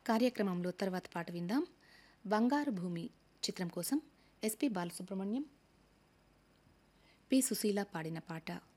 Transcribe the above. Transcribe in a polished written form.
కార్యక్రమంలో తర్వాత పాట విందాం. బంగారు భూమి చిత్రం కోసం ఎస్పి బాలసుబ్రహ్మణ్యం, పి సుశీల పాడిన పాట.